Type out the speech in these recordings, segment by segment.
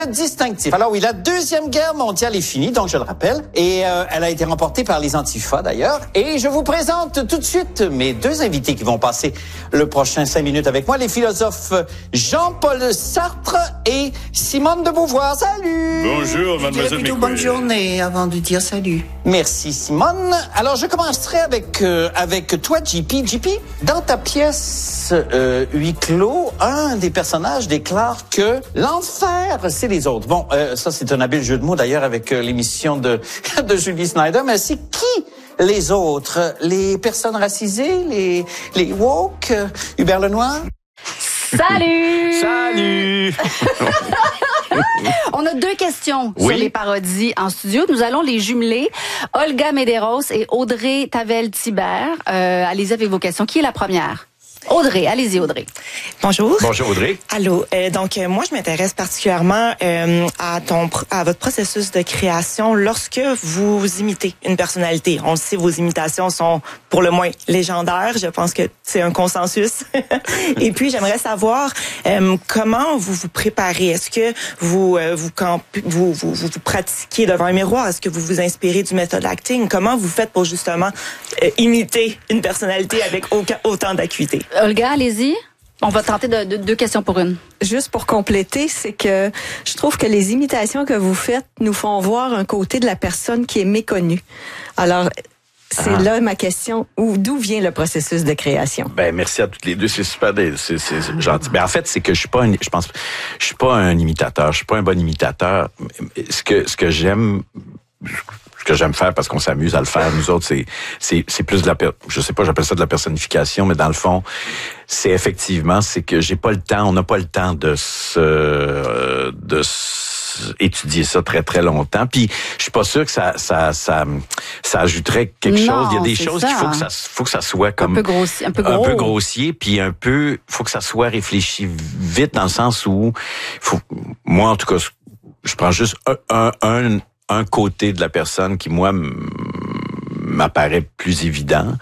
Distinctif. Alors oui, la Deuxième Guerre mondiale est finie, donc je le rappelle, et elle a été remportée par les Antifas d'ailleurs. Et je vous présente tout de suite mes deux invités qui vont passer le prochain 5 minutes avec moi, les philosophes Jean-Paul Sartre et Simone de Beauvoir. Salut! Bonjour, mademoiselle plutôt bonne journée avant de dire salut. Merci Simone. Alors je commencerai avec toi JP. JP, dans ta pièce Huis clos, un des personnages déclare que l'enfer c'est les autres. Bon, ça c'est un habile jeu de mots d'ailleurs avec l'émission de Julie Snyder, mais c'est qui les autres? Les personnes racisées, les woke, Hubert Lenoir? Salut! Salut! On a deux questions sur les parodies en studio. Nous allons les jumeler. Olga Medeiros et Audrey Tavel-Thibert. Allez-y avec vos questions. Qui est la première? Audrey, allez-y Audrey. Bonjour. Bonjour Audrey. Allô. Moi, je m'intéresse particulièrement à votre processus de création lorsque vous imitez une personnalité. On le sait, vos imitations sont pour le moins légendaires. Je pense que c'est un consensus. Et puis, j'aimerais savoir comment vous vous préparez. Est-ce que vous pratiquez devant un miroir? Est-ce que vous vous inspirez du method acting? Comment vous faites pour justement imiter une personnalité avec autant d'acuité? Olga, allez-y. On va tenter de deux questions pour une. Juste pour compléter, c'est que je trouve que les imitations que vous faites nous font voir un côté de la personne qui est méconnue. Alors, c'est là ma question. D'où vient le processus de création? Ben, merci à toutes les deux. C'est super, c'est gentil. Ben, en fait, c'est que je suis pas un imitateur. Je suis pas un bon imitateur. Ce que j'aime faire parce qu'on s'amuse à le faire, nous autres, c'est plus de je sais pas, j'appelle ça de la personnification, mais dans le fond, c'est que on n'a pas le temps de étudier ça très très longtemps. Puis je suis pas sûr que ça ajouterait quelque chose. Il y a des choses qu'il faut que ça soit comme un peu grossier, puis faut que ça soit réfléchi vite dans le sens où moi en tout cas, je prends juste un côté de la personne qui, moi, m'apparaît plus évident.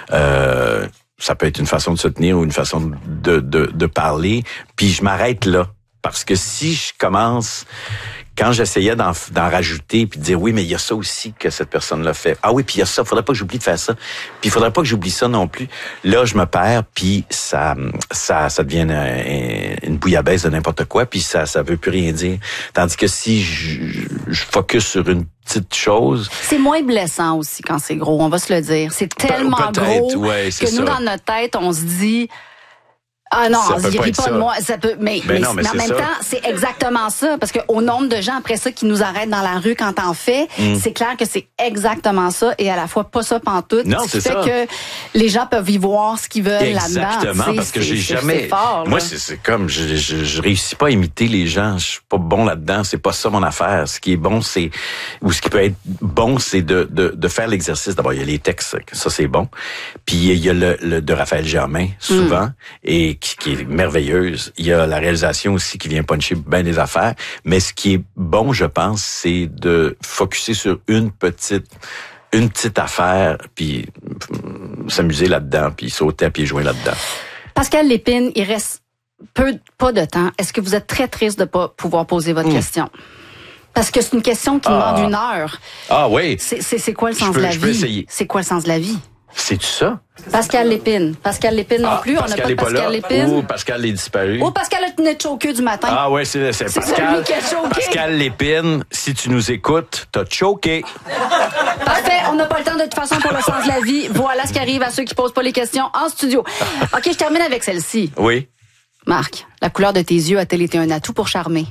Ça peut être une façon de se tenir ou une façon de parler. Puis je m'arrête là. Parce que si je commence... Quand j'essayais d'en rajouter puis de dire oui, mais il y a ça aussi que cette personne-là fait. Ah oui, puis il y a ça, faudrait pas que j'oublie de faire ça. Puis il faudrait pas que j'oublie ça non plus. Là, je me perds puis ça devient une bouillabaisse de n'importe quoi puis ça veut plus rien dire. Tandis que si je focus sur une petite chose, c'est moins blessant aussi quand c'est gros, on va se le dire. C'est tellement gros que nous dans notre tête, on se dit ah non, on se rit pas de moi. Ça peut, mais en même temps, c'est exactement ça. Parce que au nombre de gens après ça qui nous arrêtent dans la rue quand t'en fais, c'est clair que c'est exactement ça et à la fois pas ça pantoute. Non, ce qui fait que les gens peuvent y voir ce qu'ils veulent là-dedans. Exactement, parce que j'ai jamais... C'est fort, moi, c'est comme... Je réussis pas à imiter les gens. Je suis pas bon là-dedans. C'est pas ça mon affaire. Ce qui est bon, ce qui peut être bon, c'est de faire l'exercice. D'abord, il y a les textes. Ça, c'est bon. Puis il y a le de Raphaël Germain, souvent, et qui est merveilleuse. Il y a la réalisation aussi qui vient puncher bien des affaires. Mais ce qui est bon, je pense, c'est de focusser sur une petite affaire, puis s'amuser là-dedans, puis sauter à pieds joints là-dedans. Pascal Lépine, il reste pas de temps. Est-ce que vous êtes très triste de pas pouvoir poser votre question? Parce que c'est une question qui demande 1 heure. Ah oui. C'est quoi le sens de la vie? C'est quoi le sens de la vie? C'est-tu ça? Pascal Lépine. Pascal Lépine non plus. Pascal on n'a pas de Pascal Lépine. Ou Pascal est disparu. Ou Pascal a tenu choqué du matin. Ah ouais, c'est Pascal. Qui a choqué. Pascal Lépine, si tu nous écoutes, t'as choqué. Parfait, on n'a pas le temps de toute façon pour le sens de la vie. Voilà ce qui arrive à ceux qui posent pas les questions en studio. OK, je termine avec celle-ci. Oui. Marc, la couleur de tes yeux a-t-elle été un atout pour charmer?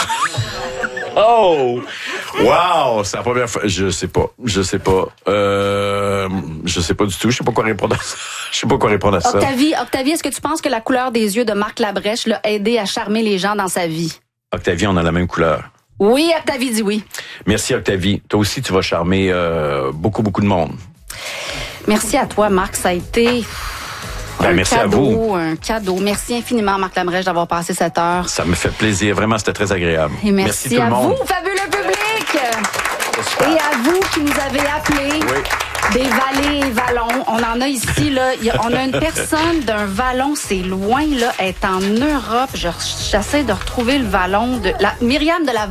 Oh! Wow! C'est la première fois. Je sais pas. Je sais pas du tout. Je sais pas quoi répondre à ça. Octavie, est-ce que tu penses que la couleur des yeux de Marc Labrèche l'a aidé à charmer les gens dans sa vie? Octavie, on a la même couleur. Oui, Octavie dit oui. Merci, Octavie. Toi aussi, tu vas charmer beaucoup de monde. Merci à toi, Marc. Ça a été... merci à vous. Un cadeau. Merci infiniment, Marc Labrèche, d'avoir passé cette heure. Ça me fait plaisir. Vraiment, c'était très agréable. Et merci tout le monde. Vous, fabuleux public. Et à vous qui nous avez appelés. Oui. Des vallées et vallons. On en a ici, là. On a une personne d'un vallon, c'est loin, là. Elle est en Europe. J'essaie de retrouver le vallon de Myriam de la